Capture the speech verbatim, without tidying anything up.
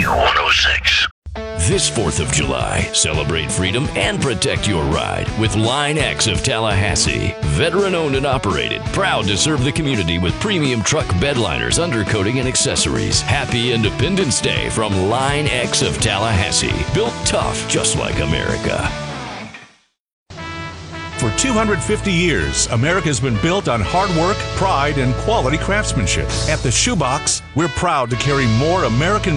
W one oh six. This fourth of July, celebrate freedom and protect your ride with Line X of Tallahassee. Veteran owned and operated, proud to serve the community with premium truck bedliners, undercoating, and accessories. Happy Independence Day from Line X of Tallahassee. Built tough, just like America. For two hundred fifty years, America's been built on hard work, pride, and quality craftsmanship. At the Shoebox, we're proud to carry more American